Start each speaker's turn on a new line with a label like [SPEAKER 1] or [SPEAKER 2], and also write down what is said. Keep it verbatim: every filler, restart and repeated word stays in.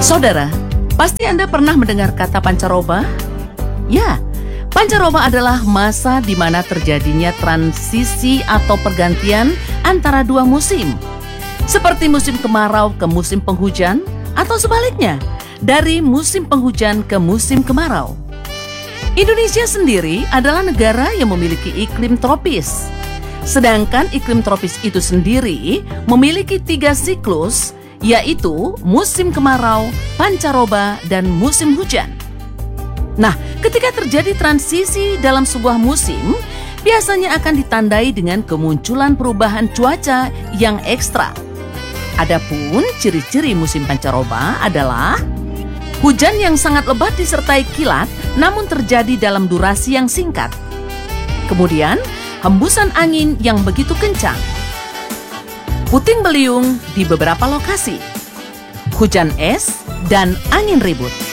[SPEAKER 1] Saudara, pasti Anda pernah mendengar kata pancaroba? Ya, pancaroba adalah masa di mana terjadinya transisi atau pergantian antara dua musim. Seperti musim kemarau ke musim penghujan, atau sebaliknya, dari musim penghujan ke musim kemarau. Indonesia sendiri adalah negara yang memiliki iklim tropis. Sedangkan iklim tropis itu sendiri memiliki tiga siklus, yaitu musim kemarau, pancaroba, dan musim hujan. Nah, ketika terjadi transisi dalam sebuah musim, biasanya akan ditandai dengan kemunculan perubahan cuaca yang ekstra. Adapun ciri-ciri musim pancaroba adalah hujan yang sangat lebat disertai kilat, namun terjadi dalam durasi yang singkat. Kemudian, hembusan angin yang begitu kencang. Puting beliung di beberapa lokasi. Hujan es dan angin ribut.